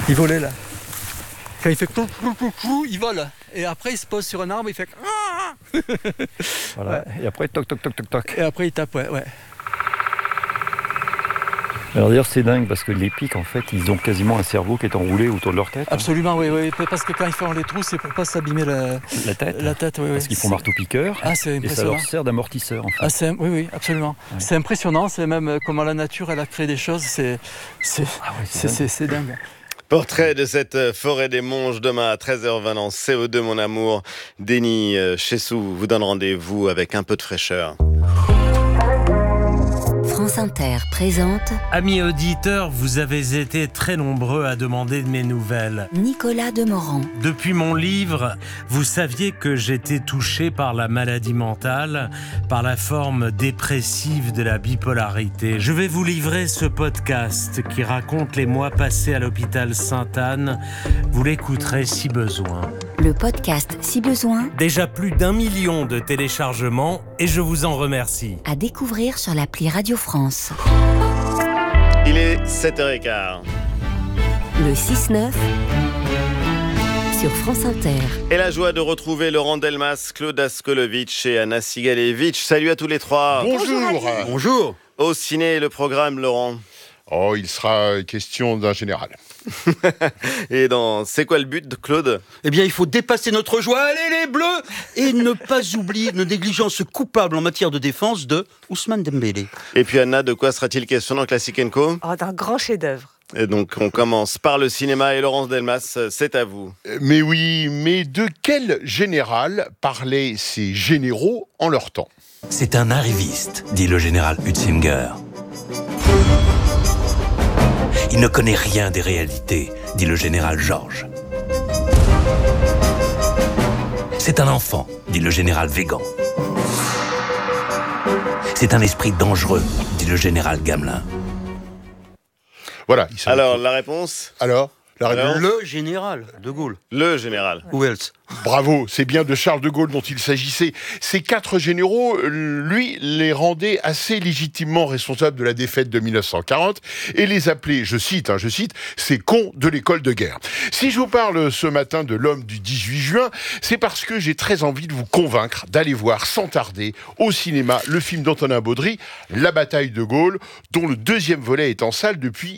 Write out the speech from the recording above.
Il volait là. Quand il fait clou, clou, clou, clou, il vole. Et après, il se pose sur un arbre, il fait... Voilà. Ouais. Et après, toc, toc, toc, toc, toc. Et après, il tape, ouais. Alors d'ailleurs, c'est dingue parce que les pics, en fait, ils ont quasiment un cerveau qui est enroulé autour de leur tête. Absolument, oui. Parce que quand ils font les trous, c'est pour pas s'abîmer la tête. Oui, parce qu'ils font marteau-piqueur. Ah, c'est impressionnant. Et ça leur sert d'amortisseur, en fait. Oui, absolument. Ouais. C'est impressionnant, c'est même comment la nature, elle a créé des choses, c'est dingue. Portrait de cette forêt des Monges demain à 13h20 dans CO2 Mon Amour. Denis Chessou vous donne rendez-vous avec un peu de fraîcheur. France Inter présente... Amis auditeurs, vous avez été très nombreux à demander de mes nouvelles. Nicolas Demorand. Depuis mon livre, vous saviez que j'étais touché par la maladie mentale, par la forme dépressive de la bipolarité. Je vais vous livrer ce podcast qui raconte les mois passés à l'hôpital Sainte-Anne. Vous l'écouterez si besoin. Le podcast Si besoin. Déjà plus d'1 million de téléchargements et je vous en remercie. À découvrir sur l'appli Radio France. Il est 7h15. Le 6-9 sur France Inter. Et la joie de retrouver Laurent Delmas, Claude Askolovitch et Anna Sigalevitch. Salut à tous les trois. Bonjour. Au ciné, le programme, Laurent. Oh, il sera question d'un général. Et c'est quoi le but de Claude ? Eh bien, il faut dépasser notre joie, allez les Bleus, et ne pas oublier une négligence coupable en matière de défense de Ousmane Dembélé. Et puis Anna, de quoi sera-t-il question dans Classic & Co ? D'un grand chef-d'œuvre. Et donc on commence par le cinéma et Laurence Delmas, c'est à vous. Mais oui, mais de quel général parlaient ces généraux en leur temps ? C'est un arriviste, dit le général Hutzinger. Il ne connaît rien des réalités, dit le général Georges. C'est un enfant, dit le général Végan. C'est un esprit dangereux, dit le général Gamelin. Voilà. Alors, la réponse ? Le général de Gaulle. Le général. Où else ? Bravo, c'est bien de Charles de Gaulle dont il s'agissait. Ces 4 généraux, lui, les rendaient assez légitimement responsables de la défaite de 1940 et les appelait, je cite, ces cons de l'école de guerre. Si je vous parle ce matin de l'homme du 18 juin, c'est parce que j'ai très envie de vous convaincre d'aller voir sans tarder au cinéma le film d'Antonin Baudry, La bataille de Gaulle, dont le 2e volet est en salle depuis